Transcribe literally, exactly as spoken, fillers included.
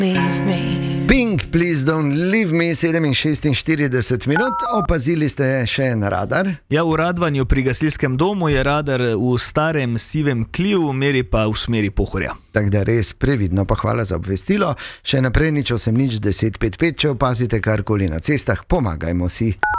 Pink, please don't leave me, sedem šestinštirideset minut, opazili ste še en radar. Ja, v Radvanju pri gasilskem domu je radar v starem sivem Cliu, meri pa v smeri Pohorja. Tako da res previdno, pa hvala za obvestilo. Še naprej nič osem nič deset pet pet, če opazite karkoli na cestah, pomagajmo si.